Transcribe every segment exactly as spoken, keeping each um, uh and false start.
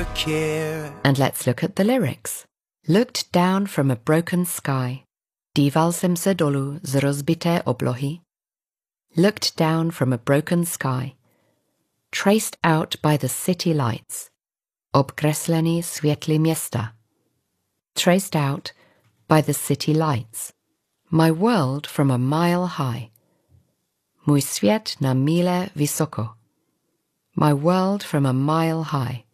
never care. And let's look at the lyrics. Looked down from a broken sky. Díval jsem se dolů z rozbité oblohy. Looked down from a broken sky. Traced out by the city lights. Obkreslený světly města. Traced out by the city lights. My world from a mile high. Můj svět na míle vysoko. My world from a mile high.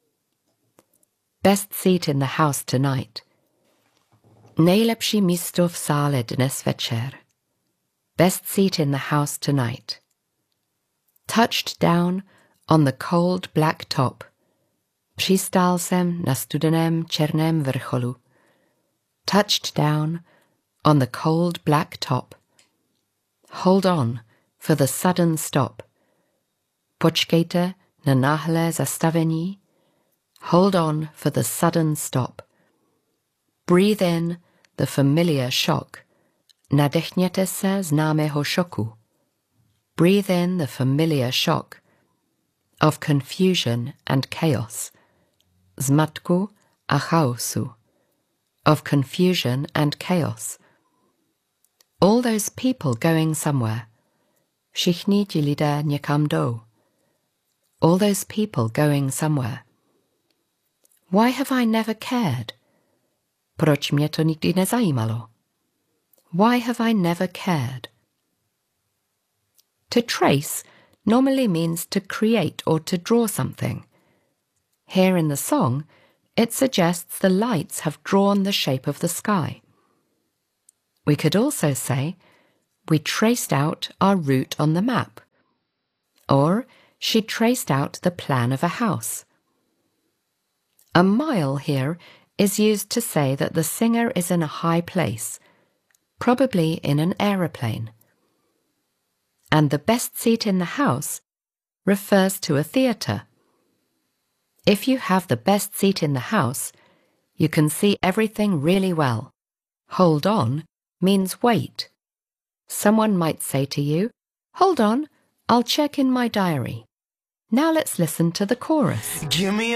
Best seat in the house tonight. Nejlepší místo v sále dnes večer. Best seat in the house tonight. Touched down on the cold black top. Přistál jsem na studeném černém vrcholu. Touched down on the cold black top. Hold on for the sudden stop. Počkejte na náhlé zastavení. Hold on for the sudden stop. Breathe in the familiar shock. Nadechněte se známého šoku. Breathe in the familiar shock of confusion and chaos. Zmatku a chaosu. Of confusion and chaos. All those people going somewhere. Všichni ti lidé někam jdou. All those people going somewhere. Why have I never cared? Proč mě to nikdy nezajímalo? Why have I never cared? To trace normally means to create or to draw something. Here in the song, it suggests the lights have drawn the shape of the sky. We could also say, we traced out our route on the map. Or, she traced out the plan of a house. A mile here is used to say that the singer is in a high place, probably in an aeroplane. And the best seat in the house refers to a theatre. If you have the best seat in the house, you can see everything really well. Hold on means wait. Someone might say to you, hold on, I'll check in my diary. Now let's listen to the chorus. Give me